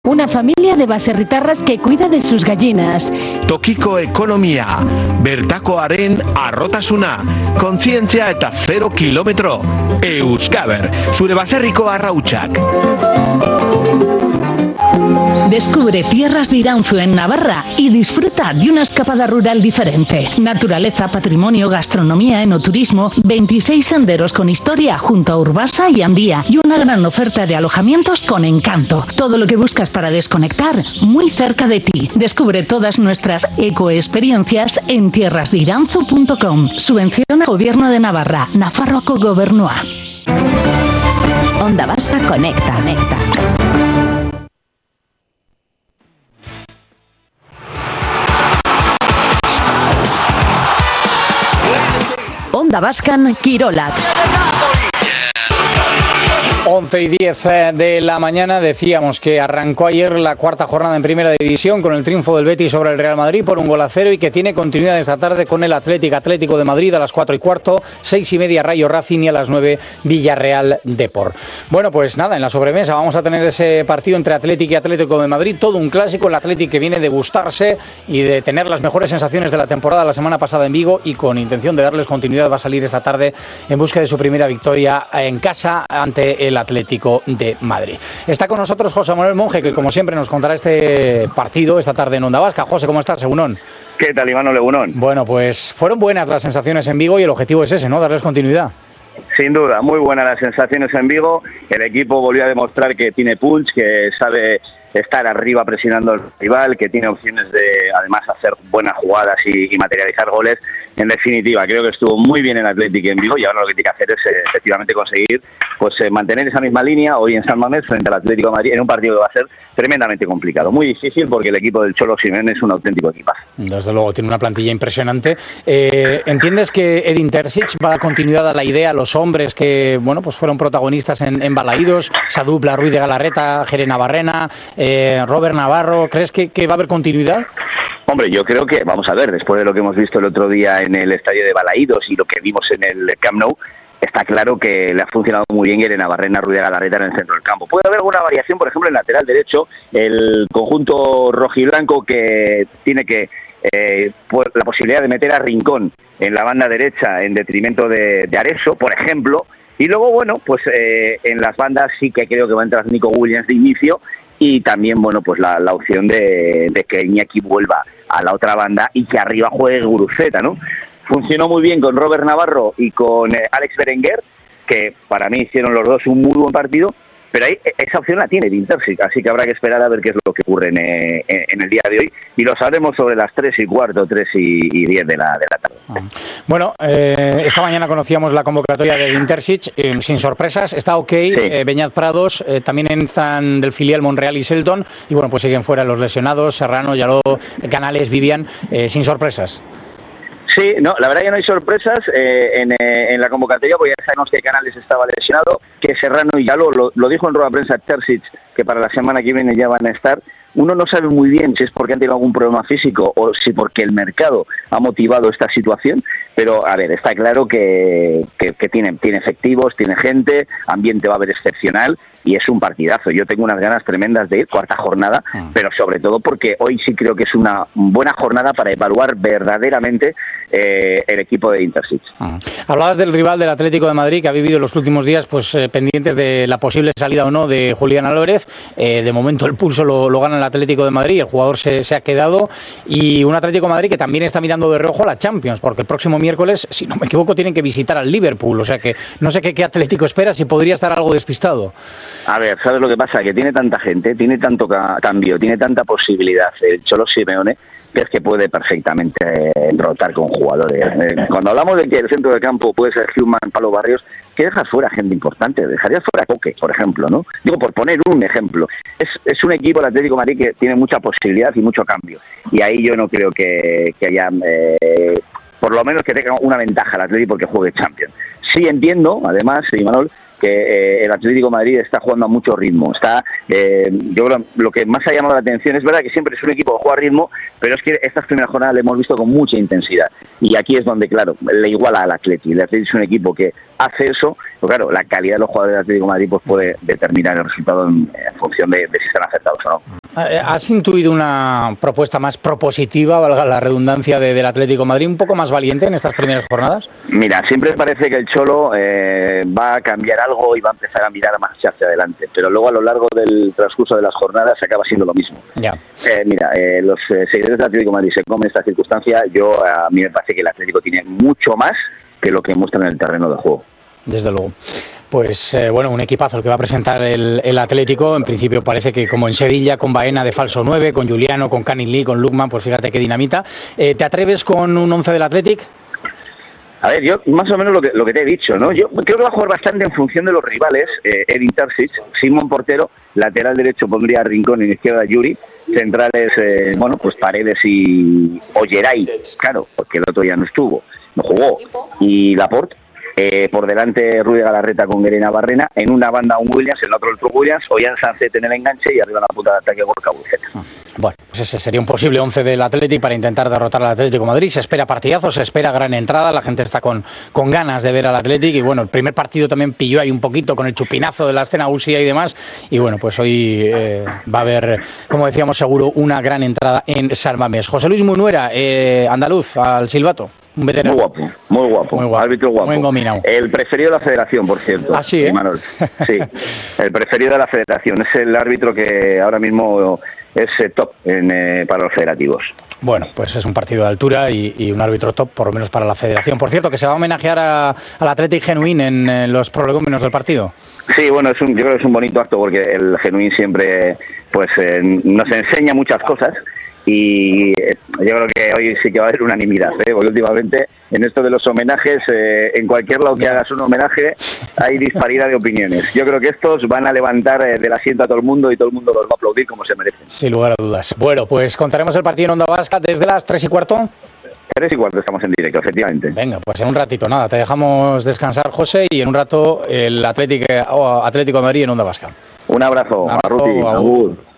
Una familia de baserritarras que cuida de sus gallinas. Tokiko ekonomia, bertakoaren arrotasuna, kontzientzia eta 0 kilometro. Euskaber, zure baserriko arrautsak. Descubre Tierras de Iranzu en Navarra y disfruta de una escapada rural diferente. Naturaleza, patrimonio, gastronomía, enoturismo, 26 senderos con historia junto a Urbasa y Andía y una gran oferta de alojamientos con encanto. Todo lo que buscas para desconectar, muy cerca de ti. Descubre todas nuestras ecoexperiencias en tierrasdeiranzu.com. Subvenciona Gobierno de Navarra, Nafarroako Gobernua. Onda Vasca Conecta. Onda Vascan Kirolak. 11:10 de la mañana. Decíamos que arrancó ayer la cuarta jornada en Primera División con el triunfo del Betis sobre el Real Madrid por 1-0 y que tiene continuidad esta tarde con el Atlético de Madrid a las 4:15, 6:30 Rayo Racing y a las 9 Villarreal Depor. Bueno, pues nada, en la sobremesa vamos a tener ese partido entre Atlético y Atlético de Madrid, todo un clásico, el Atlético que viene de gustarse y de tener las mejores sensaciones de la temporada la semana pasada en Vigo y con intención de darles continuidad va a salir esta tarde en busca de su primera victoria en casa ante el Atlético de Madrid. Está con nosotros José Manuel Monge, que como siempre nos contará este partido esta tarde en Onda Vasca. José, ¿cómo estás? Egunon. ¿Qué tal, Imanol? Egunon. Bueno, pues fueron buenas las sensaciones en Vigo y el objetivo es ese, ¿no? Darles continuidad. Sin duda, muy buenas las sensaciones en Vigo. El equipo volvió a demostrar que tiene punch, que sabe estar arriba presionando al rival, que tiene opciones de, además, hacer buenas jugadas y materializar goles. En definitiva, creo que estuvo muy bien el Atlético en Vigo y ahora lo que tiene que hacer es efectivamente conseguir mantener esa misma línea hoy en San Mamés frente al Atlético de Madrid en un partido que va a ser tremendamente complicado. Muy difícil porque el equipo del Cholo Simeone es un auténtico equipazo. Desde luego, tiene una plantilla impresionante. ¿Entiendes que Edin Terzic va a dar continuidad a la idea, a los hombres que pues fueron protagonistas en Balaídos, esa dupla Ruiz de Galarreta, Jere Navarrena, Robert Navarro? ¿Crees que va a haber continuidad? Hombre, yo creo que, vamos a ver, después de lo que hemos visto el otro día en el estadio de Balaídos y lo que vimos en el Camp Nou, está claro que le ha funcionado muy bien Jere Navarrena, Ruiz de Galarreta en el centro del campo. Puede haber alguna variación, por ejemplo, en el lateral derecho, el conjunto rojiblanco que tiene la posibilidad de meter a Rincón en la banda derecha en detrimento de Areso, por ejemplo, y luego, en las bandas sí que creo que va a entrar Nico Williams de inicio y también, la opción de que Iñaki vuelva a la otra banda y que arriba juegue Guruceta, ¿no? Funcionó muy bien con Robert Navarro y con Alex Berenguer, que para mí hicieron los dos un muy buen partido, pero ahí esa opción la tiene Edin Terzic, así que habrá que esperar a ver qué es lo que ocurre en el día de hoy, y lo sabremos sobre las 3:15, 3:10 de la tarde. Bueno, esta mañana conocíamos la convocatoria de Edin Terzic, sin sorpresas, está ok, sí. Beñat Prados, también entran del filial Monreal y Selton, y pues siguen fuera los lesionados, Serrano, Yaló, Canales, Vivian, sin sorpresas. Sí, no, la verdad que no hay sorpresas en la convocatoria, porque ya sabemos que Canales estaba lesionado, que Serrano y Yaló, lo dijo en rueda de prensa Terzic, que para la semana que viene ya van a estar. Uno no sabe muy bien si es porque han tenido algún problema físico o si porque el mercado ha motivado esta situación, pero a ver, está claro que tiene efectivos, tiene gente, ambiente va a haber excepcional y es un partidazo. Yo tengo unas ganas tremendas de ir, cuarta jornada, pero sobre todo porque hoy sí creo que es una buena jornada para evaluar verdaderamente el equipo de Terzic. Hablabas del rival del Atlético de Madrid, que ha vivido los últimos días pendientes de la posible salida o no de Julián Álvarez. De momento el pulso lo gana el Atlético de Madrid, el jugador se ha quedado, y un Atlético de Madrid que también está mirando de reojo la Champions, porque el próximo miércoles, si no me equivoco, tienen que visitar al Liverpool, o sea que no sé qué Atlético espera, si podría estar algo despistado. A ver, ¿sabes lo que pasa? Que tiene tanta gente, tiene tanto cambio, tiene tanta posibilidad el Cholo Simeone, que es que puede perfectamente rotar con jugadores. Cuando hablamos de que el centro del campo puede ser Human, Pablo Barrios, que dejas fuera gente importante, dejarías fuera a Coque, por ejemplo, ¿no? Digo, por poner un ejemplo. Es un equipo, el Atlético de Madrid, que tiene mucha posibilidad y mucho cambio. Y ahí yo no creo que haya, por lo menos que tenga una ventaja el Atlético porque juegue Champions. Sí entiendo, además, Imanol, que el Atlético de Madrid está jugando a mucho ritmo. Yo creo lo que más ha llamado la atención es verdad que siempre es un equipo que juega a ritmo, pero es que estas primeras jornadas le hemos visto con mucha intensidad. Y aquí es donde, claro, le iguala al Atleti. El Atleti es un equipo que hace eso, pero claro, la calidad de los jugadores del Atlético de Madrid pues puede determinar el resultado en función de si están acertados o no. ¿Has intuido una propuesta más propositiva, valga la redundancia, del Atlético de Madrid, un poco más valiente en estas primeras jornadas? Mira, siempre parece que el Cholo va a cambiar algo y va a empezar a mirar más hacia adelante, pero luego a lo largo del transcurso de las jornadas acaba siendo lo mismo. Ya. Los seguidores del Atlético de Madrid se comen esta circunstancia. A mí me parece que el Atlético tiene mucho más que lo que muestra en el terreno de juego. Desde luego. Pues un equipazo el que va a presentar el Atlético. En principio parece que como en Sevilla, con Baena de falso 9, con Juliano, con Canin Lee, con Lukman, pues fíjate qué dinamita. ¿Te atreves con un 11 del Atlético? A ver, yo más o menos lo que te he dicho, ¿no? Yo creo que va a jugar bastante en función de los rivales. Edin Terzic, Simón portero, lateral derecho pondría a Rincón, en izquierda Yuri, centrales, pues Paredes y Oyeray, claro, porque el otro ya no jugó, y Laporte. Por delante Rudy Galarreta con Guerena Barrena, en una banda un Williams, en la otra otro Williams, Ollán Sánchez en el enganche y arriba en la punta de ataque Gorka Buceta. Bueno, pues ese sería un posible 11 del Atlético para intentar derrotar al Atlético de Madrid. Se espera partidazo, se espera gran entrada, la gente está con ganas de ver al Atlético y bueno, el primer partido también pilló ahí un poquito con el chupinazo de la escena UCI y demás y bueno, pues hoy va a haber, como decíamos, seguro una gran entrada en San Mamés. José Luis Munuera, andaluz, al silbato. Un veterano. Muy guapo, árbitro guapo. Muy engominado. El preferido de la federación, por cierto. Ah, sí, Manuel. Sí, el preferido de la federación. Es el árbitro que ahora mismo es top para los federativos. Bueno, pues es un partido de altura y un árbitro top, por lo menos para la federación. Por cierto, que se va a homenajear al Athletic Genuín en los prolegómenos del partido. Sí, bueno, yo creo que es un bonito acto porque el Genuín siempre nos enseña muchas cosas. Y yo creo que hoy sí que va a haber unanimidad, porque últimamente en esto de los homenajes, en cualquier lado que hagas un homenaje hay disparidad de opiniones. Yo creo que estos van a levantar del asiento a todo el mundo y todo el mundo los va a aplaudir como se merecen. Sin lugar a dudas. Bueno, pues contaremos el partido en Onda Vasca desde las 3:15. 3:15 estamos en directo, efectivamente. Venga, pues en un ratito, nada, te dejamos descansar, José, y en un rato el Atlético de Madrid en Onda Vasca. Un abrazo. Agur.